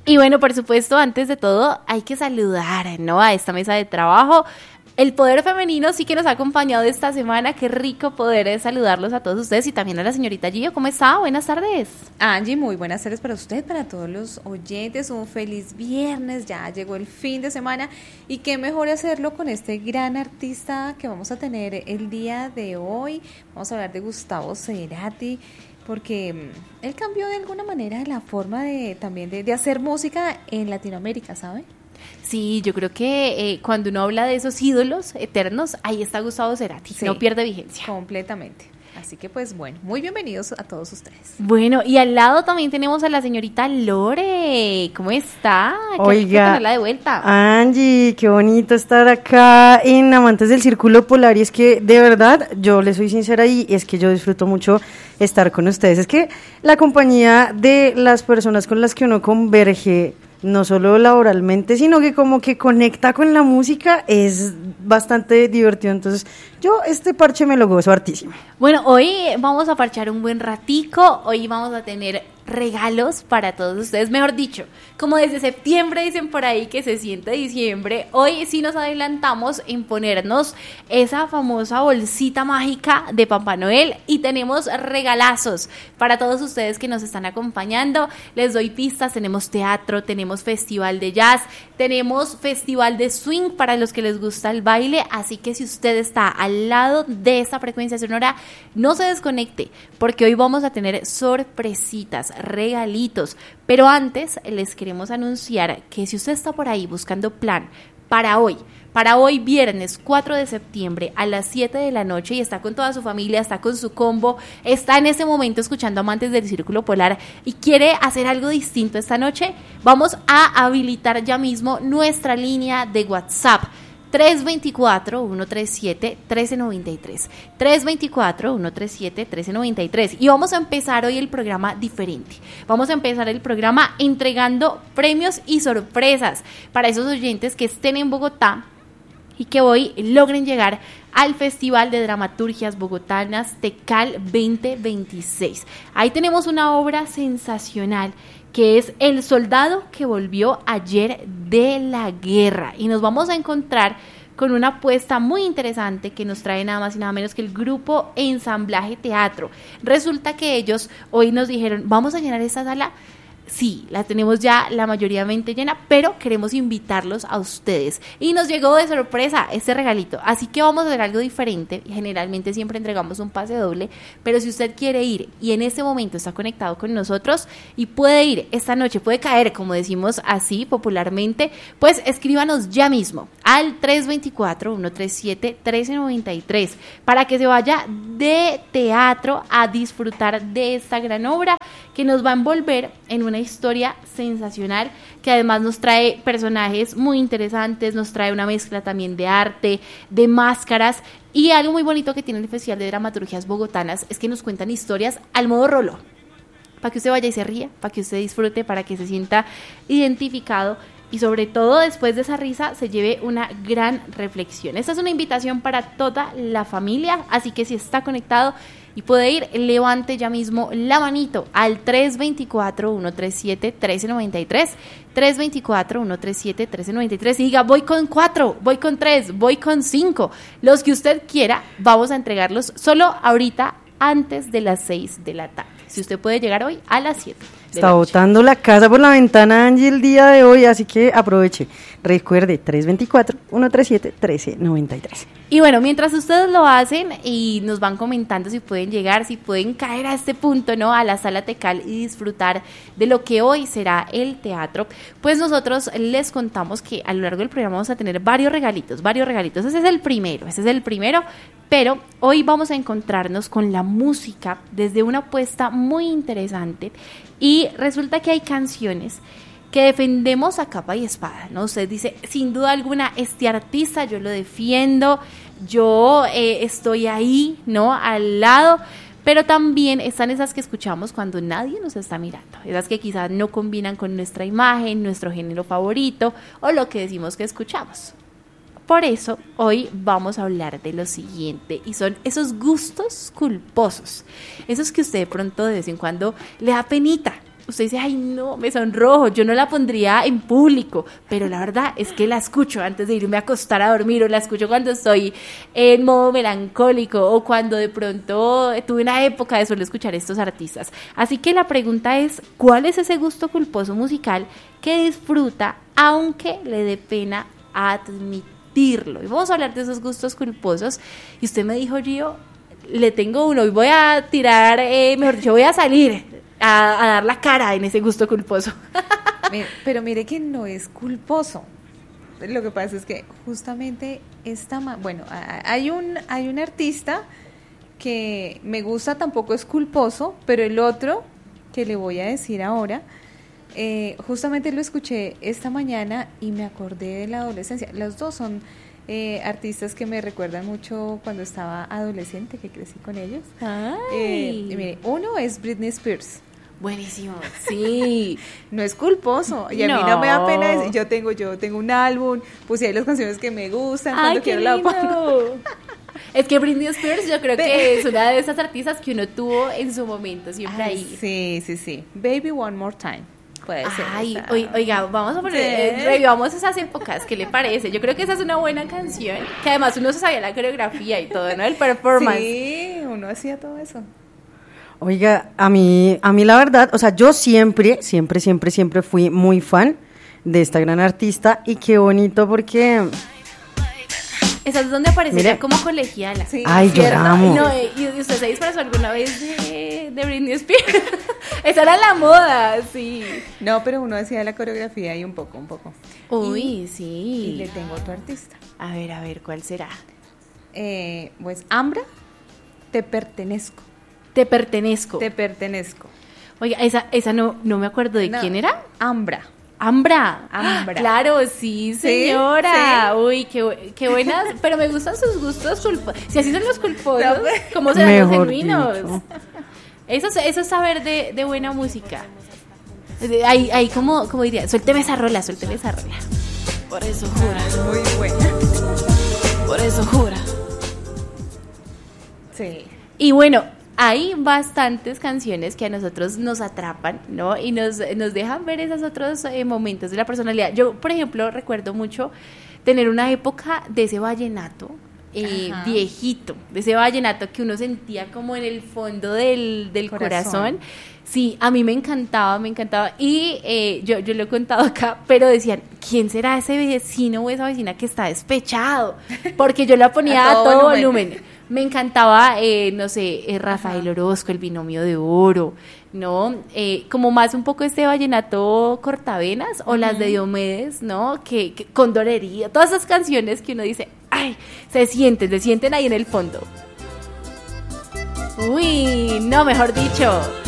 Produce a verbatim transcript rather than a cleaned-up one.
Y bueno, por supuesto, antes de todo, hay que saludar, ¿no?, a esta mesa de trabajo. El poder femenino sí que nos ha acompañado esta semana. Qué rico poder saludarlos a todos ustedes y también a la señorita Gio. ¿Cómo está? Buenas tardes. Angie, muy buenas tardes para usted, para todos los oyentes. Un feliz viernes, ya llegó el fin de semana y qué mejor hacerlo con este gran artista que vamos a tener el día de hoy. Vamos a hablar de Gustavo Cerati, porque él cambió de alguna manera la forma de también de, de hacer música en Latinoamérica, ¿sabe? Sí, yo creo que eh, cuando uno habla de esos ídolos eternos, ahí está Gustavo Cerati, sí, no pierde vigencia. Completamente. Así que pues bueno, muy bienvenidos a todos ustedes. Bueno, y al lado también tenemos a la señorita Lore. ¿Cómo está? Qué Oiga, rico tenerla de vuelta. Angie, qué bonito estar acá en Amantes del Círculo Polar. Y es que de verdad, yo les soy sincera y es que yo disfruto mucho estar con ustedes. Es que la compañía de las personas con las que uno converge, no solo laboralmente, sino que como que conecta con la música, es bastante divertido. Entonces, yo este parche me lo gozo hartísimo. Bueno, hoy vamos a parchar un buen ratico, hoy vamos a tener regalos para todos ustedes, mejor dicho, como desde septiembre dicen por ahí que se siente diciembre, hoy sí nos adelantamos en ponernos esa famosa bolsita mágica de Papá Noel y tenemos regalazos para todos ustedes que nos están acompañando. Les doy pistas, tenemos teatro, tenemos festival de jazz, tenemos festival de swing para los que les gusta el baile, así que si usted está al lado de esta frecuencia sonora, no se desconecte, porque hoy vamos a tener sorpresitas, regalitos, pero antes les queremos anunciar que si usted está por ahí buscando plan para hoy, para hoy viernes cuatro de septiembre a las siete de la noche y está con toda su familia, está con su combo, está en ese momento escuchando Amantes del Círculo Polar y quiere hacer algo distinto esta noche, vamos a habilitar ya mismo nuestra línea de WhatsApp tres dos cuatro, uno tres siete, uno tres nueve tres, tres dos cuatro, uno tres siete, uno tres nueve tres, y vamos a empezar hoy el programa diferente. Vamos a empezar el programa entregando premios y sorpresas para esos oyentes que estén en Bogotá y que hoy logren llegar al Festival de Dramaturgias Bogotanas Tecal veinte veintiséis. Ahí tenemos una obra sensacional que es El soldado que volvió ayer de la guerra, y nos vamos a encontrar con una apuesta muy interesante que nos trae nada más y nada menos que el grupo Ensamblaje Teatro. Resulta que ellos hoy nos dijeron, vamos a llenar esta sala. Sí, la tenemos ya la mayoritariamente llena, pero queremos invitarlos a ustedes. Y nos llegó de sorpresa este regalito, así que vamos a hacer algo diferente. Generalmente siempre entregamos un pase doble, pero si usted quiere ir y en este momento está conectado con nosotros y puede ir esta noche, puede caer, como decimos así popularmente, pues escríbanos ya mismo al tres dos cuatro, uno tres siete, uno tres nueve tres para que se vaya de teatro a disfrutar de esta gran obra que nos va a envolver en una historia sensacional, que además nos trae personajes muy interesantes, nos trae una mezcla también de arte, de máscaras, y algo muy bonito que tiene el Festival de Dramaturgias Bogotanas es que nos cuentan historias al modo rolo, para que usted vaya y se ría, para que usted disfrute, para que se sienta identificado y sobre todo después de esa risa se lleve una gran reflexión. Esta es una invitación para toda la familia, así que si está conectado y puede ir, levante ya mismo la manito al tres dos cuatro, uno tres siete, uno tres nueve tres, tres dos cuatro, uno tres siete, uno tres nueve tres y diga, voy con cuatro, voy con tres, voy con cinco, los que usted quiera, vamos a entregarlos solo ahorita antes de las seis de la tarde. Si usted puede llegar hoy a las siete. Está botando la casa por la ventana, Angie, el día de hoy, así que aproveche. Recuerde, tres dos cuatro, uno tres siete, uno tres nueve tres. Y bueno, mientras ustedes lo hacen y nos van comentando si pueden llegar, si pueden caer a este punto, ¿no?, a la Sala Tecal y disfrutar de lo que hoy será el teatro, pues nosotros les contamos que a lo largo del programa vamos a tener varios regalitos, varios regalitos. Ese es el primero, ese es el primero, pero hoy vamos a encontrarnos con la música desde una apuesta muy interesante. Y resulta que hay canciones que defendemos a capa y espada, ¿no? Usted dice, sin duda alguna, este artista yo lo defiendo, yo eh, estoy ahí, ¿no?, al lado, pero también están esas que escuchamos cuando nadie nos está mirando, esas que quizás no combinan con nuestra imagen, nuestro género favorito o lo que decimos que escuchamos. Por eso hoy vamos a hablar de lo siguiente, y son esos gustos culposos, esos que usted de pronto de vez en cuando le da penita usted dice, ay no, me sonrojo, yo no la pondría en público, pero la verdad es que la escucho antes de irme a acostar a dormir, o la escucho cuando estoy en modo melancólico, o cuando de pronto tuve una época de solo escuchar estos artistas. Así que la pregunta es, ¿cuál es ese gusto culposo musical que disfruta aunque le dé pena admitirlo? Y vamos a hablar de esos gustos culposos. Y usted me dijo, Gio, le tengo uno y voy a tirar, eh, mejor dicho, voy a salir a, a dar la cara en ese gusto culposo. Mire, pero mire que no es culposo. Lo que pasa es que justamente esta, ma- bueno, a- hay un hay un artista que me gusta, tampoco es culposo, pero el otro que le voy a decir ahora, eh, justamente lo escuché esta mañana y me acordé de la adolescencia. Los dos son eh, artistas que me recuerdan mucho cuando estaba adolescente, que crecí con ellos. Ay. Eh, y mire, uno es Britney Spears. Buenísimo, sí. No es culposo y a mí no me da pena decir, yo tengo yo tengo un álbum, puse ahí las canciones que me gustan, Ay, cuando qué quiero la lindo. pongo. Es que Britney Spears yo creo Ve- que es una de esas artistas que uno tuvo en su momento, siempre Ay, ahí. sí, sí, sí. Baby One More Time. Puede ser. Ay, esa. oi- oiga, vamos a poner, Sí. eh, revivamos esas épocas, ¿qué le parece? Yo creo que esa es una buena canción, que además uno se sabía la coreografía y todo, ¿no? El performance. Sí, uno hacía todo eso. Oiga, a mí, a mí la verdad, o sea, yo siempre, siempre, siempre, siempre fui muy fan de esta gran artista y qué bonito porque, Esa es donde aparece Mire. ya como colegiala. Sí. ay, yo ¿Cierto? la amo. No, eh, ¿y y usted se disfrazó alguna vez de, de Britney Spears? Esa era la moda, sí. No, pero uno hacía la coreografía y un poco, un poco. Uy, Y sí. le tengo otro artista. A ver, a ver, ¿cuál será? Eh, pues Ambra, Te Pertenezco. Te pertenezco. Te Pertenezco. Oiga, esa, esa no, no me acuerdo de No, quién era. Ambra. Ambra. Ambra. Claro, sí, señora. Uy, qué, bu- qué buenas. Pero me gustan sus gustos culposos. Si así son los culposos, No, pues. ¿cómo serán los Mejor genuinos? dicho. Eso, es- eso es saber de, de buena música. De- Ahí, ahí como, como diría, suélteme esa rola, suélteme esa rola. Por eso jura, Muy buena. por eso jura. Sí. Y bueno, hay bastantes canciones que a nosotros nos atrapan, ¿no? Y nos, nos dejan ver esos otros eh, momentos de la personalidad. Yo, por ejemplo, recuerdo mucho tener una época de ese vallenato eh, Ajá. viejito, de ese vallenato que uno sentía como en el fondo del, del corazón. Corazón. Sí, a mí me encantaba, me encantaba. Y eh, yo, yo lo he contado acá, pero decían, ¿quién será ese vecino o esa vecina que está despechado? Porque yo la ponía A a todo todo, volumen. volumen. Me encantaba, eh, no sé, eh, Rafael Ajá. Orozco, El Binomio de Oro, ¿no? Eh, como más un poco este vallenato cortavenas o las de Diomedes, ¿no? Que, que con dolería, todas esas canciones que uno dice, ay, se sienten, se sienten ahí en el fondo. Uy, no, mejor dicho.